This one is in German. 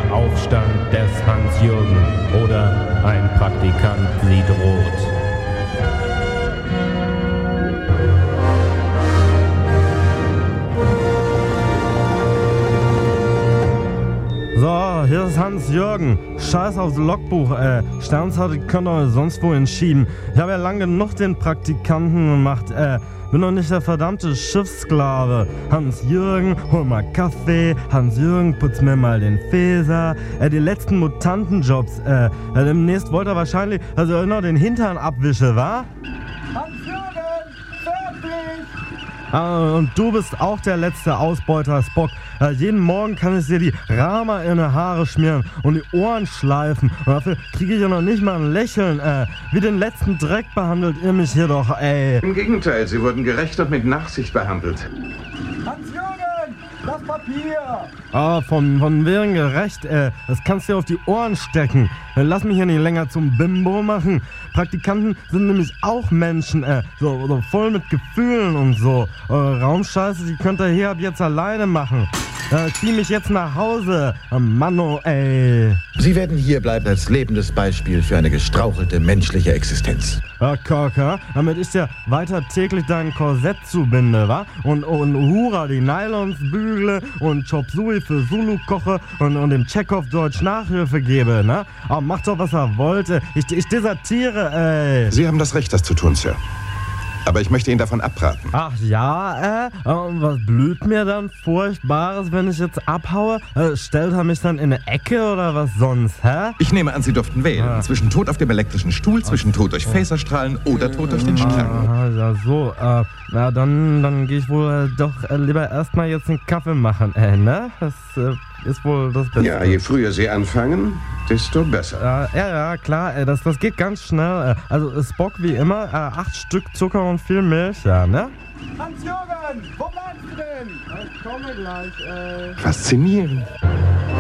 Aufstand des Hans-Jürgen oder ein Praktikant sieht rot. So, hier ist Hans-Jürgen. Scheiß aufs Logbuch, Sternzeit könnt ihr sonst wohin schieben. Ich habe ja lange genug den Praktikanten gemacht, bin doch nicht der verdammte Schiffssklave. Hans-Jürgen, hol mal Kaffee. Hans-Jürgen, putz mir mal den Fäser. Die letzten Mutantenjobs, demnächst wollt ihr wahrscheinlich, dass ich noch den Hintern abwische, wa? Hans-Jürgen, fertig! Und du bist auch der letzte Ausbeuter, Spock. Jeden Morgen kann ich dir die Rama in die Haare schmieren und die Ohren schleifen. Und dafür kriege ich ja noch nicht mal ein Lächeln. Wie den letzten Dreck behandelt ihr mich hier doch, ey. Im Gegenteil, Sie wurden gerecht und mit Nachsicht behandelt. Hans-Jürgen, das Papier! Von wegen gerecht, das kannst du dir auf die Ohren stecken. Lass mich hier nicht länger zum Bimbo machen. Praktikanten sind nämlich auch Menschen, so voll mit Gefühlen und so. Raumscheiße, die könnt ihr hier ab jetzt alleine machen. Zieh mich jetzt nach Hause. Manno, ey. Sie werden hier bleiben als lebendes Beispiel für eine gestrauchelte menschliche Existenz. Korker, damit ich dir weiter täglich dein Korsett zubinde, wa? Und Uhura die Nylons bügle und Chop Suey für Zulu koche und dem Tschechow Deutsch Nachhilfe gebe, ne? Aber macht doch, was er wollte. Ich desertiere, ey. Sie haben das Recht, das zu tun, Sir. Aber ich möchte Ihnen davon abraten. Ach ja, und was blüht mir dann Furchtbares, wenn ich jetzt abhaue? Stellt er mich dann in eine Ecke oder was sonst, hä? Ich nehme an, Sie durften wählen. Zwischen Tod auf dem elektrischen Stuhl, zwischen Tod durch Phaserstrahlen oder Tod durch den Strang. Ja, so, na dann gehe ich wohl doch lieber erstmal jetzt einen Kaffee machen, ne? Das ist wohl das Beste. Ja, je früher Sie anfangen, desto besser. Ja, klar, das geht ganz schnell. Also Spock wie immer, 8 Stück Zucker und viel Milch, ja, ne? Hans-Jürgen, wo bleibst du denn? Ich komme gleich, Faszinierend.